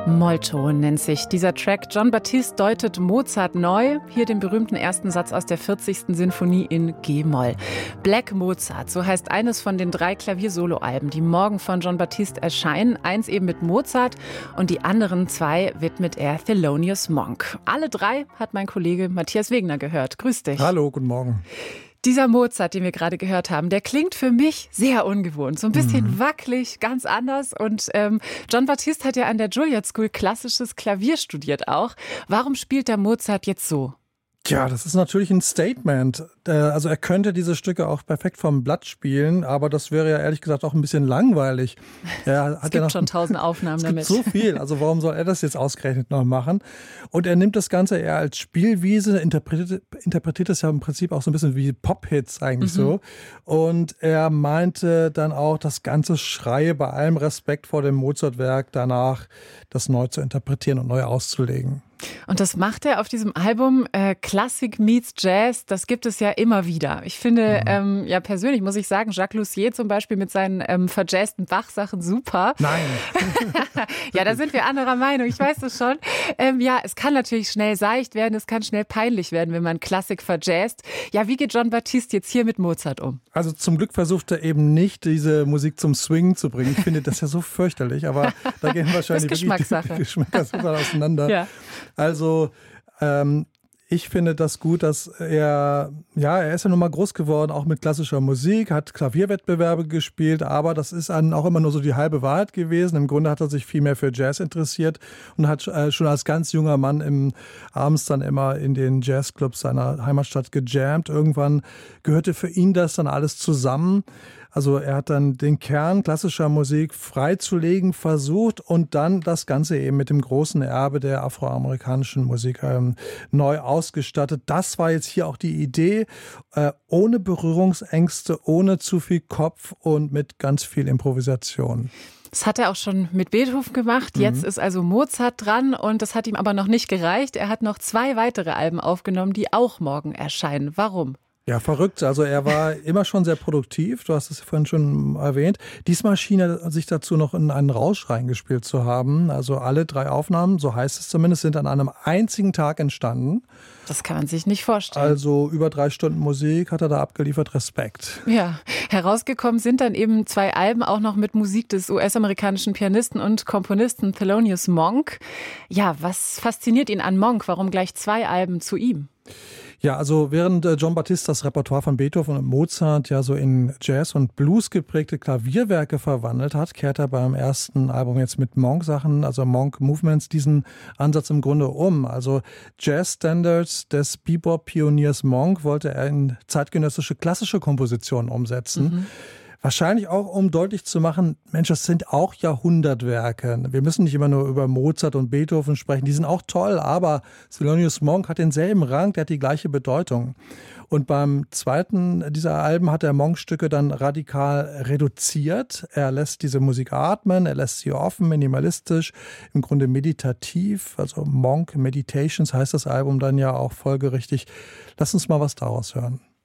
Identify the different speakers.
Speaker 1: Mollton nennt sich dieser Track. Jon Batiste deutet Mozart neu. Hier den berühmten ersten Satz aus der 40. Sinfonie in G-Moll. Black Mozart, so heißt eines von den 3 Klaviersoloalben, die morgen von Jon Batiste erscheinen. Eins eben mit Mozart und die anderen 2 widmet er Thelonious Monk. Alle 3 hat mein Kollege Matthias Wegner gehört. Grüß dich.
Speaker 2: Hallo, guten Morgen.
Speaker 1: Dieser Mozart, den wir gerade gehört haben, der klingt für mich sehr ungewohnt. So ein bisschen wackelig, ganz anders. Und Jon Batiste hat ja an der Juilliard School klassisches Klavier studiert auch. Warum spielt der Mozart jetzt so?
Speaker 2: Tja, das ist natürlich ein Statement. Also er könnte diese Stücke auch perfekt vom Blatt spielen, aber das wäre ja ehrlich gesagt auch ein bisschen langweilig.
Speaker 1: Es gibt schon 1000 Aufnahmen damit.
Speaker 2: Es gibt so viel, also warum soll er das jetzt ausgerechnet noch machen? Und er nimmt das Ganze eher als Spielwiese, interpretiert es ja im Prinzip auch so ein bisschen wie Pop-Hits eigentlich so. Und er meinte dann auch, das Ganze schreie bei allem Respekt vor dem Mozart-Werk danach, das neu zu interpretieren und neu auszulegen.
Speaker 1: Und das macht er auf diesem Album Classic meets Jazz. Das gibt es ja immer wieder. Ich finde, ja persönlich muss ich sagen, Jacques Lussier zum Beispiel mit seinen verjazzten Bach-Sachen super.
Speaker 2: Nein.
Speaker 1: Ja, da sind wir anderer Meinung. Ich weiß das schon. Ja, es kann natürlich schnell seicht werden. Es kann schnell peinlich werden, wenn man Klassik verjazzt. Ja, wie geht Jon Batiste jetzt hier mit Mozart um?
Speaker 2: Also zum Glück versucht er eben nicht, diese Musik zum Swing zu bringen. Ich finde das ja so fürchterlich, aber da gehen wahrscheinlich
Speaker 1: das Geschmackssache.
Speaker 2: Die Geschmäcker auseinander.
Speaker 1: Ja.
Speaker 2: Also ich finde das gut, dass er ist ja nun mal groß geworden, auch mit klassischer Musik, hat Klavierwettbewerbe gespielt, aber das ist dann auch immer nur so die halbe Wahrheit gewesen. Im Grunde hat er sich viel mehr für Jazz interessiert und hat schon als ganz junger Mann abends dann immer in den Jazzclubs seiner Heimatstadt gejammt. Irgendwann gehörte für ihn das dann alles zusammen. Also er hat dann den Kern klassischer Musik freizulegen versucht und dann das Ganze eben mit dem großen Erbe der afroamerikanischen Musik neu ausgestattet. Das war jetzt hier auch die Idee, ohne Berührungsängste, ohne zu viel Kopf und mit ganz viel Improvisation.
Speaker 1: Das hat er auch schon mit Beethoven gemacht. Jetzt ist also Mozart dran und das hat ihm aber noch nicht gereicht. Er hat noch 2 weitere Alben aufgenommen, die auch morgen erscheinen. Warum?
Speaker 2: Ja, verrückt. Also er war immer schon sehr produktiv. Du hast es vorhin schon erwähnt. Diesmal schien er sich dazu noch in einen Rausch reingespielt zu haben. Also alle 3 Aufnahmen, so heißt es zumindest, sind an einem einzigen Tag entstanden.
Speaker 1: Das kann man sich nicht vorstellen.
Speaker 2: Also über 3 Stunden Musik hat er da abgeliefert. Respekt.
Speaker 1: Ja, herausgekommen sind dann eben 2 Alben auch noch mit Musik des US-amerikanischen Pianisten und Komponisten Thelonious Monk. Ja, was fasziniert ihn an Monk? Warum gleich 2 Alben zu ihm?
Speaker 2: Ja, also während Jon Batiste das Repertoire von Beethoven und Mozart ja so in Jazz- und Blues geprägte Klavierwerke verwandelt hat, kehrt er beim ersten Album jetzt mit Monk-Sachen, also Monk-Movements, diesen Ansatz im Grunde um. Also Jazz-Standards des Bebop-Pioniers Monk wollte er in zeitgenössische klassische Kompositionen umsetzen. Wahrscheinlich auch, um deutlich zu machen, Mensch, das sind auch Jahrhundertwerke. Wir müssen nicht immer nur über Mozart und Beethoven sprechen. Die sind auch toll, aber Thelonious Monk hat denselben Rang, der hat die gleiche Bedeutung. Und beim zweiten dieser Alben hat er Monk-Stücke dann radikal reduziert. Er lässt diese Musik atmen, er lässt sie offen, minimalistisch, im Grunde meditativ. Also Monk Meditations heißt das Album dann ja auch folgerichtig. Lass uns mal was daraus hören.